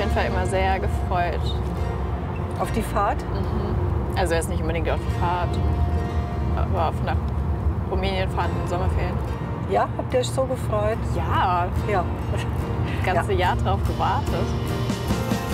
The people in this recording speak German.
jeden Fall immer sehr gefreut. Auf die Fahrt? Also jetzt nicht unbedingt auf die Fahrt, aber auf nach Rumänien fahren in den Sommerferien. Ja, habt ihr euch so gefreut? Ja, Ja. das ganze Jahr drauf gewartet.